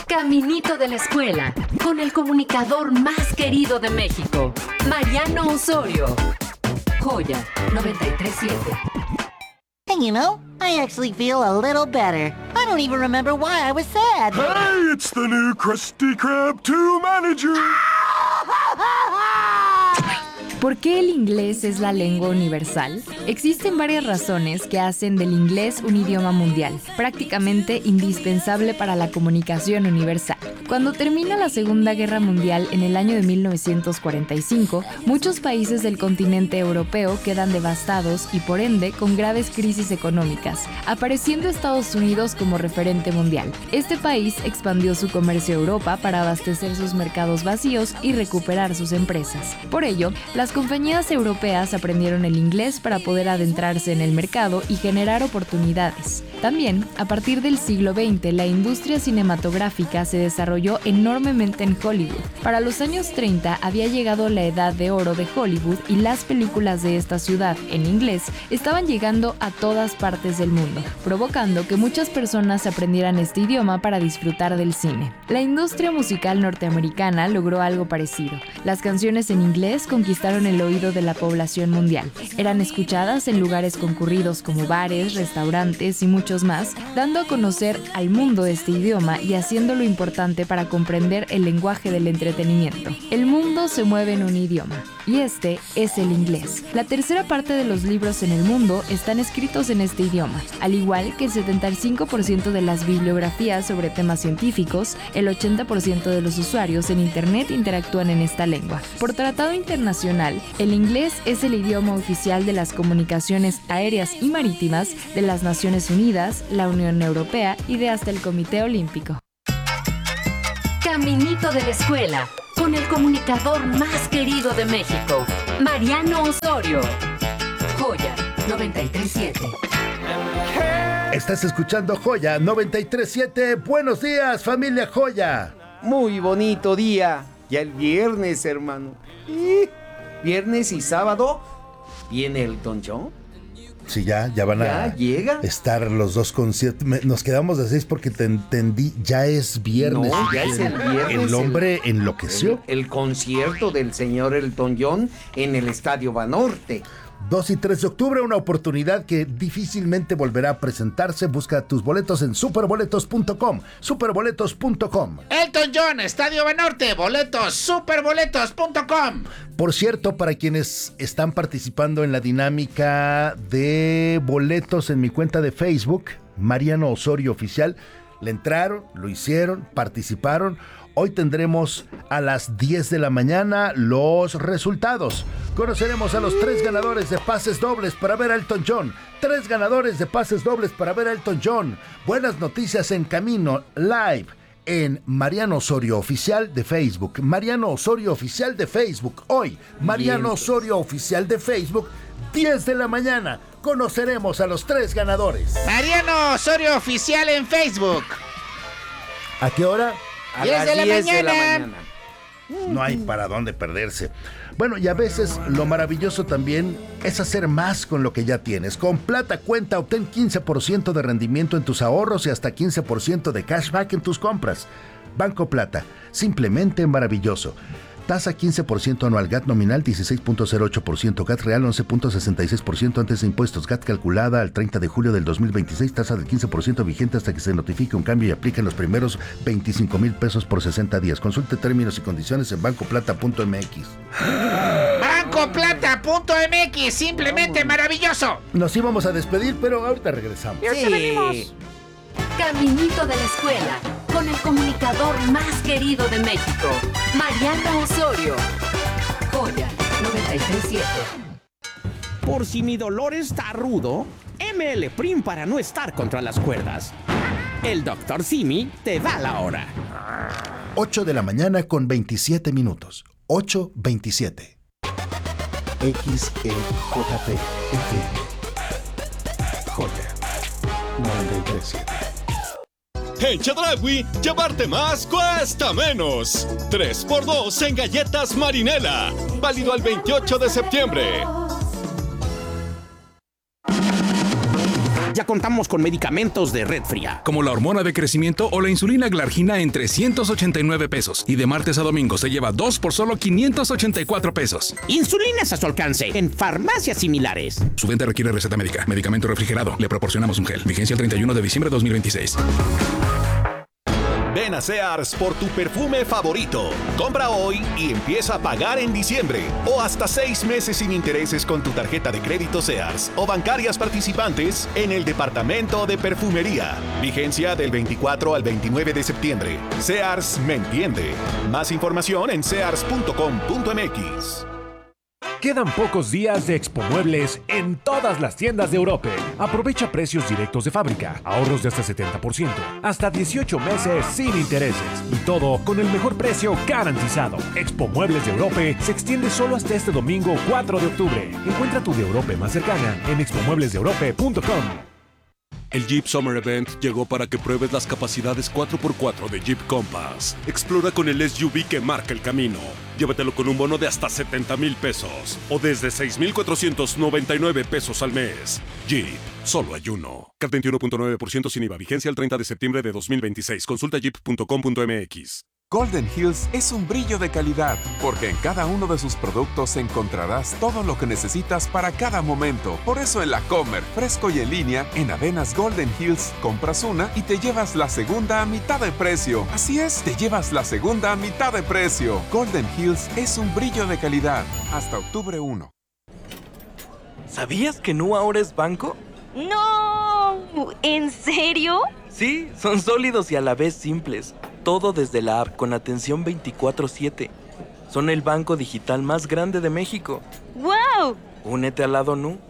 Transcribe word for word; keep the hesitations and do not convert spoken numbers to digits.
Caminito de la escuela, con el comunicador más querido de México, Mariano Osorio. Joya noventa y tres punto siete. And you know, I actually feel a little better. I don't even remember why I was sad. Hey, it's the new Krusty Krab two manager. ¿Por qué el inglés es la lengua universal? Existen varias razones que hacen del inglés un idioma mundial, prácticamente indispensable para la comunicación universal. Cuando termina la Segunda Guerra Mundial en el año de mil novecientos cuarenta y cinco, muchos países del continente europeo quedan devastados y por ende con graves crisis económicas, apareciendo Estados Unidos como referente mundial. Este país expandió su comercio a Europa para abastecer sus mercados vacíos y recuperar sus empresas. Por ello, las compañías europeas aprendieron el inglés para poder adentrarse en el mercado y generar oportunidades. También, a partir del siglo veinte, la industria cinematográfica se desarrolló enormemente en Hollywood. Para los años treinta había llegado la edad de oro de Hollywood y las películas de esta ciudad, en inglés, estaban llegando a todas partes del mundo, provocando que muchas personas aprendieran este idioma para disfrutar del cine. La industria musical norteamericana logró algo parecido. Las canciones en inglés conquistaron el oído de la población mundial. Eran escuchadas en lugares concurridos como bares, restaurantes y muchos más, dando a conocer al mundo este idioma y haciéndolo importante para comprender el lenguaje del entretenimiento. El mundo se mueve en un idioma, y este es el inglés. La tercera parte de los libros en el mundo están escritos en este idioma, al igual que el setenta y cinco por ciento de las bibliografías sobre temas científicos, el ochenta por ciento de los usuarios en Internet interactúan en esta lengua. Por tratado internacional, el inglés es el idioma oficial de las comunicaciones aéreas y marítimas de las Naciones Unidas, la Unión Europea y de hasta el Comité Olímpico. Caminito de la escuela, con el comunicador más querido de México, Mariano Osorio. Joya noventa y tres punto siete. Estás escuchando Joya noventa y tres punto siete. Buenos días, familia Joya. Muy bonito día. Ya el viernes, hermano. ¿Y? Viernes y sábado viene Elton John. Sí, ya, ya van ¿Ya a llega? estar los dos conciertos. Me- Nos quedamos de seis porque te entendí. Ya es viernes. No, ya es el viernes. El hombre el, enloqueció. el, el concierto del señor Elton John en el Estadio Banorte. dos y tres de octubre, una oportunidad que difícilmente volverá a presentarse. Busca tus boletos en superboletos punto com. superboletos punto com. Elton John, Estadio Banorte, boletos, superboletos punto com. Por cierto, para quienes están participando en la dinámica de boletos en mi cuenta de Facebook, Mariano Osorio Oficial, le entraron, lo hicieron, participaron. Hoy tendremos a las diez de la mañana los resultados. Conoceremos a los tres ganadores de pases dobles para ver a Elton John. Tres ganadores de pases dobles para ver a Elton John. Buenas noticias en camino, live en Mariano Osorio Oficial de Facebook. Mariano Osorio Oficial de Facebook. Hoy, Mariano Bien. Osorio Oficial de Facebook, diez de la mañana. Conoceremos a los tres ganadores. Mariano Osorio Oficial en Facebook. ¿A qué hora? A diez las de la diez de la mañana. mañana. No hay para dónde perderse. Bueno, y a veces lo maravilloso también es hacer más con lo que ya tienes. Con Plata Cuenta obtén quince por ciento de rendimiento en tus ahorros y hasta quince por ciento de cashback en tus compras. Banco Plata, simplemente maravilloso. Tasa quince por ciento anual, G A T nominal dieciséis punto cero ocho por ciento, G A T real once punto sesenta y seis por ciento antes de impuestos, G A T calculada al treinta de julio del dos mil veintiséis, tasa del quince por ciento vigente hasta que se notifique un cambio y aplica en los primeros veinticinco mil pesos por sesenta días. Consulte términos y condiciones en banco plata punto m x. banco plata punto m x, simplemente maravilloso. Nos íbamos a despedir, pero ahorita regresamos. Sí. Caminito de la escuela, con el comunicador más querido de México, Mariano Osorio. Joya noventa y tres punto siete. Por si mi dolor está rudo, M L Prim para no estar contra las cuerdas. El doctor Simi te da la hora. ocho de la mañana con veintisiete minutos. ocho veintisiete. X E J P F M. Joya noventa y tres punto siete. En Chedraui, llevarte más cuesta menos. tres por dos en galletas Marinela. Válido al veintiocho de septiembre. Ya contamos con medicamentos de red fría, como la hormona de crecimiento o la insulina glargina en trescientos ochenta y nueve pesos. Y de martes a domingo se lleva dos por solo quinientos ochenta y cuatro pesos. Insulinas a su alcance en farmacias similares. Su venta requiere receta médica. Medicamento refrigerado. Le proporcionamos un gel. Vigencia el treinta y uno de diciembre de dos mil veintiséis. Ven a Sears por tu perfume favorito. Compra hoy y empieza a pagar en diciembre. O hasta seis meses sin intereses con tu tarjeta de crédito Sears o bancarias participantes en el departamento de perfumería. Vigencia del veinticuatro al veintinueve de septiembre. Sears me entiende. Más información en sears punto com punto m x. Quedan pocos días de Expo Muebles en todas las tiendas de Europe. Aprovecha precios directos de fábrica, ahorros de hasta setenta por ciento, hasta dieciocho meses sin intereses y todo con el mejor precio garantizado. Expo Muebles de Europe se extiende solo hasta este domingo cuatro de octubre. Encuentra tu de Europe más cercana en expo muebles de europe punto com. El Jeep Summer Event llegó para que pruebes las capacidades cuatro por cuatro de Jeep Compass. Explora con el S U V que marca el camino. Llévatelo con un bono de hasta setenta mil pesos o desde seis mil cuatrocientos noventa y nueve pesos al mes. Jeep, solo hay uno. C A T veintiuno punto nueve por ciento sin I V A. Vigencia el treinta de septiembre de dos mil veintiséis. Consulta jeep punto com punto m x. Golden Hills es un brillo de calidad, porque en cada uno de sus productos encontrarás todo lo que necesitas para cada momento. Por eso en la Comer, fresco y en línea, en Avenas Golden Hills, compras una y te llevas la segunda a mitad de precio. Así es, te llevas la segunda a mitad de precio. Golden Hills es un brillo de calidad. Hasta octubre primero. ¿Sabías que Nu ahora es banco? ¡No! ¿En serio? Sí, son sólidos y a la vez simples. Todo desde la app con atención veinticuatro siete. Son el banco digital más grande de México. ¡Wow! Únete al lado Nu.